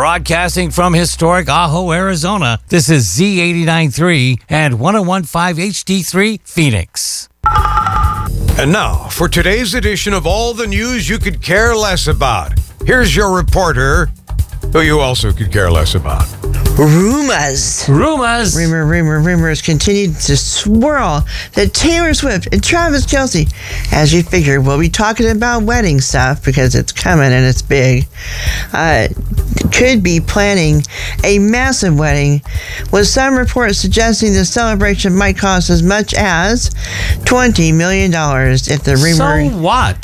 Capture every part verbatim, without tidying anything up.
Broadcasting from historic Ajo, Arizona, this is Z eighty-nine point three and one oh one point five H D three Phoenix. And now, for today's edition of all the news you could care less about, here's your reporter, who you also could care less about. Rumors. Rumors. Rumor, rumor, rumors continue to swirl that Taylor Swift and Travis Kelce, as you figured, we'll be talking about wedding stuff because it's coming and it's big, uh, could be planning a massive wedding, with some reports suggesting the celebration might cost as much as twenty million dollars if the rumor... So what?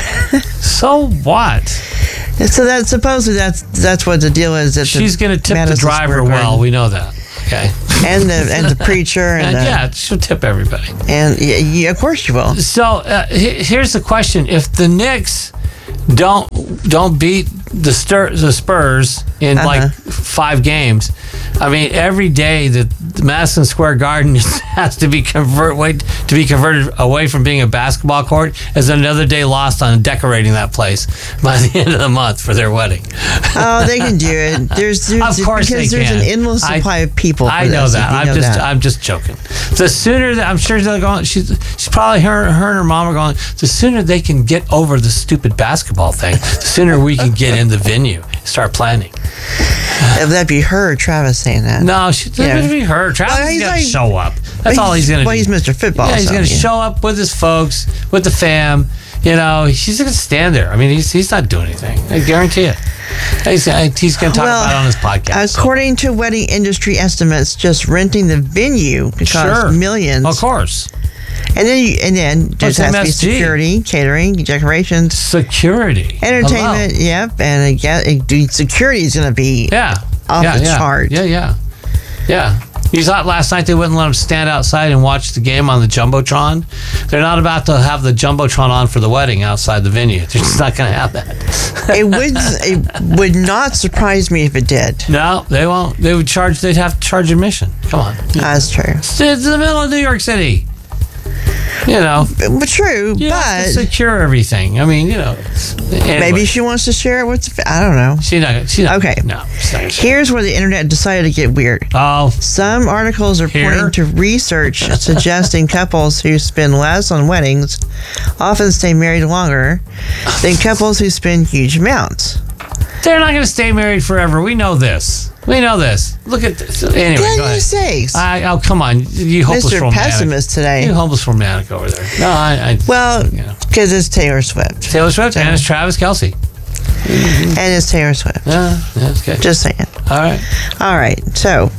So what? So that supposedly that's that's what the deal is. At She's the going to tip Madison the driver Square Garden. well. We know that. Okay. And the and the preacher and, And the, yeah, she'll tip everybody. and yeah, yeah, of course you will. So uh, he- here's the question: if the Knicks don't don't beat the Stir- the Spurs in Uh-huh. like five games, I mean, every day that the Madison Square Garden has to be convert wait to be converted away from being a basketball court is another day lost on decorating that place by the end of the month for their wedding. Oh, they can do it. There's, there's Of course because they there's can. an endless I- supply of people. For I know this, that. if you I'm know just that. I'm just joking. The sooner that I'm sure they're going, she's she's probably her her and her mom are going. The sooner they can get over the stupid basketball thing, the sooner we can get in the venue, start planning. If that'd be her, or Travis saying that. No, she Yeah. doesn't be her. Travis Well, is he's gonna like- show up. But That's all he's gonna well, do. he's Mister Football. Yeah, he's so, gonna yeah. show up with his folks, with the fam. You know, he's gonna stand there. I mean, he's he's not doing anything. I guarantee it. He's, he's gonna talk Well, about it on his podcast. so. According to wedding industry estimates, just renting the venue could cost Sure. millions. Of course. And then you, and then What's just has to be M S G? security, catering, decorations, Security. entertainment. Hello. Yep, and again, security is going to be Yeah. off yeah, the yeah. chart. Yeah, yeah. Yeah. You thought last night they wouldn't let them stand outside and watch the game on the Jumbotron? They're not about to have the Jumbotron on for the wedding outside the venue. They're just not going to have that. It would it would not surprise me if it did. No, they won't. They would charge, they'd have to charge admission. Come on. That's true. It's in the middle of New York City. You know, But true, you have but to secure everything. I mean, you know. Anyway, maybe she wants to share it with the, fa- I don't know. She's not, she's not, Okay. No. she's not gonna share. Here's where the internet decided to get weird. Oh, Some articles are Here? pointing to research suggesting couples who spend less on weddings often stay married longer than couples who spend huge amounts. they're not going to stay married forever. We know this. We know this. Look at this. Anyway, go Goodness ahead. sakes. I, oh, come on. You hopeless Mister romantic. Pessimist today. You hopeless romantic over there. No, I... I Well, you know. because it's Taylor Swift. Taylor Swift and it's Travis Kelce. And it's Taylor Swift. Yeah, that's good. Just saying. All right. All right, so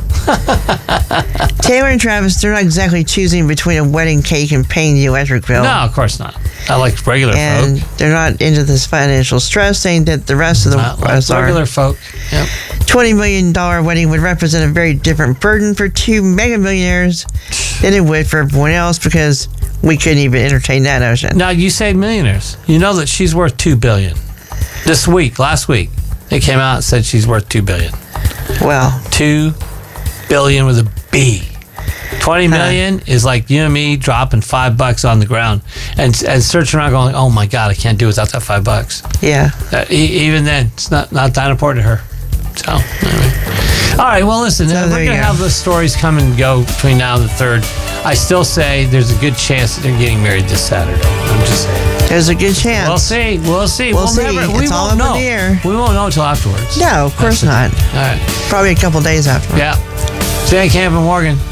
Taylor and Travis, they're not exactly choosing between a wedding cake and paying the electric bill. No, of course not. I like regular And folk. they're not into this financial stress, saying that the rest of the Not like us are. regular folk. Yep. twenty million dollars wedding would represent a very different burden for two mega millionaires than it would for everyone else, because we couldn't even entertain that notion. Now, you say millionaires. You know that she's worth two billion dollars. This week, last week, they came out and said she's worth two billion dollars. Well, two billion with a B. twenty million is like you and me dropping five bucks on the ground and and searching around going, oh my God, I can't do without that five bucks. yeah. Uh, e- even then, it's not, not that important to her. So, anyway. All right, well, listen, So we're there going you to go. have the stories come and go between now and the third. I still say there's a good chance that they're getting married this Saturday. I'm just saying. There's a good chance. We'll see. We'll see. We'll see. we It's all won't up in know. the air. We won't know until afterwards. No, of course not. All right. Probably a couple days after. Yeah. Jay Camp and Morgan.